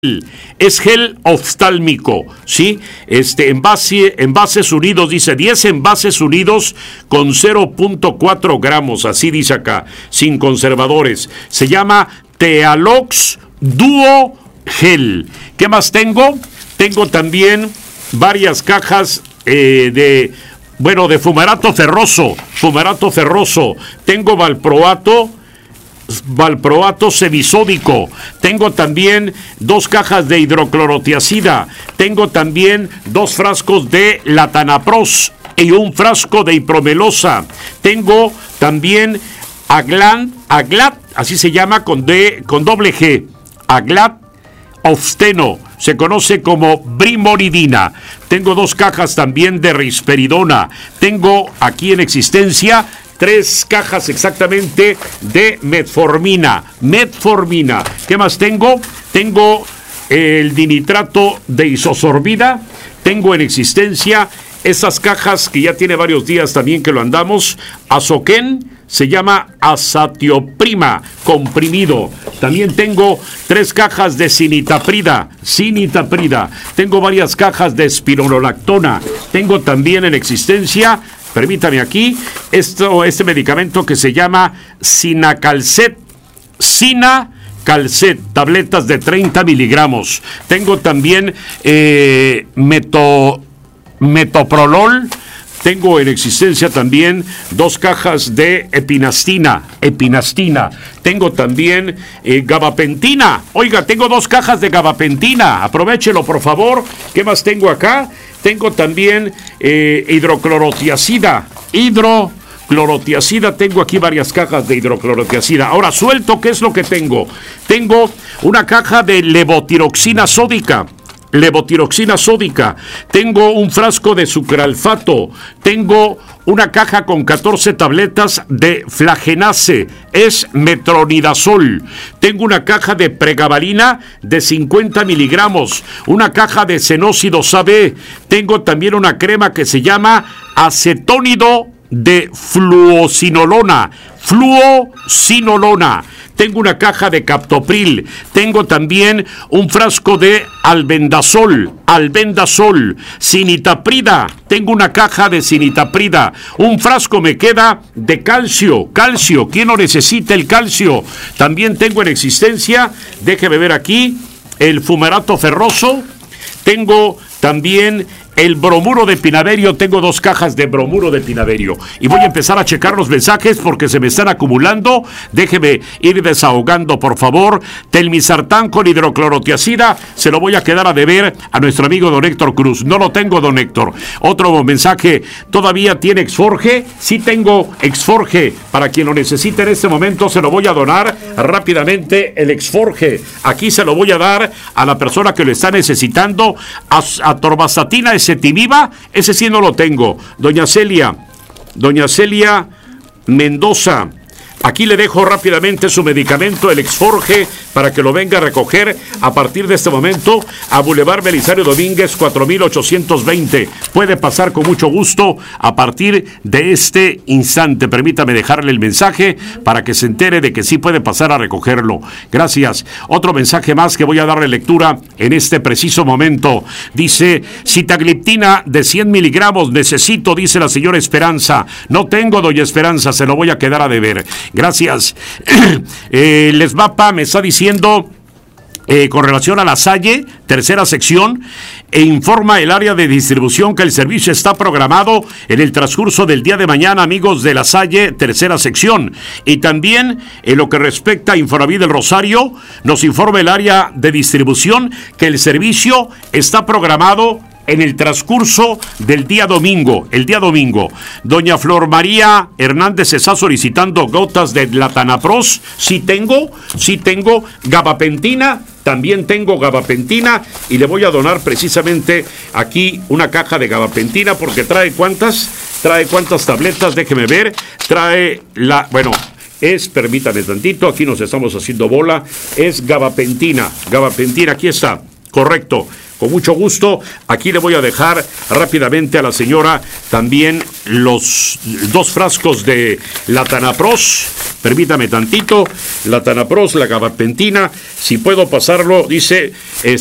Es gel oftálmico, ¿sí? Envases unidos, dice 10 envases unidos con 0.4 gramos, así dice acá, sin conservadores. Se llama Tealox Duo Gel. ¿Qué más tengo? Tengo también varias cajas de fumarato ferroso. Tengo valproato semisódico. Tengo también 2 cajas de hidroclorotiazida. Tengo también 2 frascos de latanapros y un frasco de ipromelosa. Tengo también Aglat, así se llama con doble G. Aglat Ofteno, se conoce como Brimoridina. Tengo 2 cajas también de risperidona. Tengo aquí en existencia 3 cajas exactamente de metformina. ¿Qué más tengo? Tengo el dinitrato de isosorbida. Tengo en existencia esas cajas que ya tiene varios días también que lo andamos. Azoquén, se llama azatioprima, comprimido. También tengo 3 cajas de cinitaprida. Tengo varias cajas de espironolactona. Tengo también en existencia, permítame aquí, este medicamento que se llama Sinacalcet, tabletas de 30 miligramos. Tengo también metoprolol. Tengo en existencia también 2 cajas de epinastina. Tengo también gabapentina. Oiga, tengo 2 cajas de gabapentina. Aprovéchelo, por favor. ¿Qué más tengo acá? Tengo también hidroclorotiazida. Tengo aquí varias cajas de hidroclorotiazida. Ahora, suelto, ¿qué es lo que tengo? Tengo una caja de levotiroxina sódica. Tengo un frasco de sucralfato. Tengo una caja con 14 tabletas de flagenase, es metronidazol. Tengo una caja de pregabalina de 50 miligramos, una caja de cenócidos AB. Tengo también una crema que se llama acetónido de fluocinolona. Tengo una caja de captopril. Tengo también un frasco de albendazol. Cinitaprida. Tengo una caja de cinitaprida. Un frasco me queda de calcio. ¿Quién no necesita el calcio? También tengo en existencia, déjeme ver aquí, el fumarato ferroso. Tengo también el bromuro de pinaverio. Tengo 2 cajas de bromuro de pinaverio. Y voy a empezar a checar los mensajes porque se me están acumulando. Déjeme ir desahogando, por favor. Telmisartán con hidroclorotiazida, se lo voy a quedar a deber a nuestro amigo don Héctor Cruz. No lo tengo, don Héctor. Otro mensaje, ¿todavía tiene Exforge? Sí tengo Exforge. Para quien lo necesite en este momento, se lo voy a donar rápidamente el Exforge. Aquí se lo voy a dar a la persona que lo está necesitando. Atorvastatina Setiviva, ese sí no lo tengo. Doña Celia Mendoza, aquí le dejo rápidamente su medicamento, el Exforge, para que lo venga a recoger a partir de este momento a Boulevard Belisario Domínguez 4820. Puede pasar con mucho gusto a partir de este instante. Permítame dejarle el mensaje para que se entere de que sí puede pasar a recogerlo. Gracias. Otro mensaje más que voy a darle lectura en este preciso momento. Dice, sitagliptina de 100 miligramos necesito, dice la señora Esperanza. No tengo, doña Esperanza, se lo voy a quedar a deber. Gracias. Lesmapa me está diciendo, con relación a La Salle, tercera sección, informa el área de distribución que el servicio está programado en el transcurso del día de mañana, amigos de La Salle, tercera sección. Y también, en lo que respecta a Infonavit del Rosario, nos informa el área de distribución que el servicio está programado en el transcurso del día domingo, Doña Flor María Hernández está solicitando gotas de latanapros. Sí tengo gabapentina, también tengo gabapentina, y le voy a donar precisamente aquí una caja de gabapentina porque trae cuántas tabletas, déjeme ver, permítame tantito, aquí nos estamos haciendo bola, es gabapentina, aquí está, correcto. con mucho gusto. Aquí le voy a dejar rápidamente a la señora también los 2 frascos de Latanapros. Permítame tantito. Latanapros, la gabapentina. Si puedo pasarlo, dice...